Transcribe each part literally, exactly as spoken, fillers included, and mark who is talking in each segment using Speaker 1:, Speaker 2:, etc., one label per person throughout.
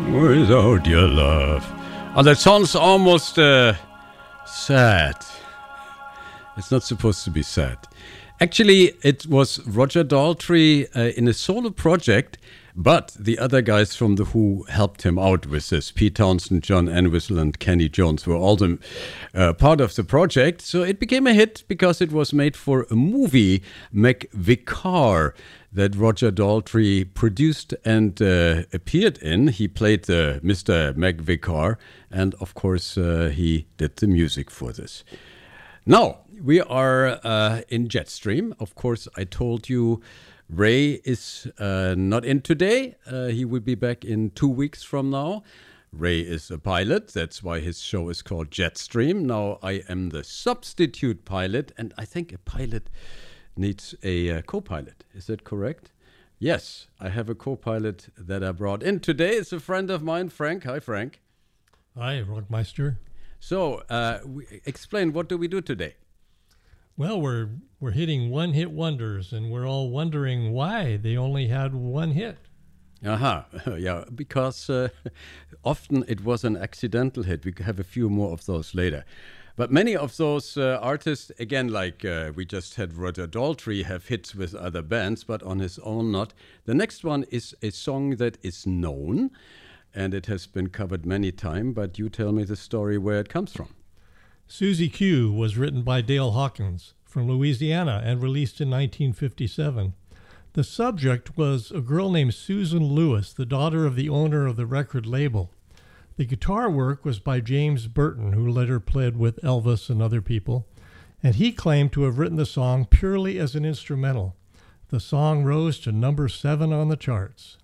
Speaker 1: Without your love. Oh, that sounds almost uh, sad. It's not supposed to be sad. Actually, it was Roger Daltrey uh, in a solo project, but the other guys from The Who helped him out with this. Pete Townsend, John Entwistle, and Kenny Jones were all the, uh, part of the project. So it became a hit because it was made for a movie, McVicar, that Roger Daltrey produced and uh, appeared in. He played uh, Mister McVicar, and of course uh, he did the music for this. Now, we are uh, in Jetstream. Of course, I told you Ray is uh, not in today. Uh, he will be back in two weeks from now. Ray is a pilot. That's why his show is called Jetstream. Now, I am the substitute pilot, and I think a pilot needs a uh, co-pilot. Is that correct? Yes, I have a co-pilot that I brought in today. It's a friend of mine, Frank. Hi, Frank.
Speaker 2: Hi, Rockmeister.
Speaker 1: So, uh, we, explain, what do we do today?
Speaker 2: Well, we're we're hitting one-hit wonders, and we're all wondering why they only had one hit.
Speaker 1: Aha, uh-huh. Yeah, because uh, often it was an accidental hit. We have a few more of those later. But many of those uh, artists, again, like uh, we just had Roger Daltrey have hits with other bands, but on his own not. The next one is a song that is known, and it has been covered many times, but you tell me the story where it comes from.
Speaker 2: Susie Q was written by Dale Hawkins from Louisiana and released in nineteen fifty-seven. The subject was a girl named Susan Lewis, the daughter of the owner of the record label. The guitar work was by James Burton, who later played with Elvis and other people, and he claimed to have written the song purely as an instrumental. The song rose to number seven on the charts.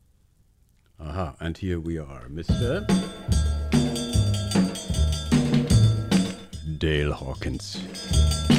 Speaker 1: Aha, and here we are, Mister Dale Hawkins.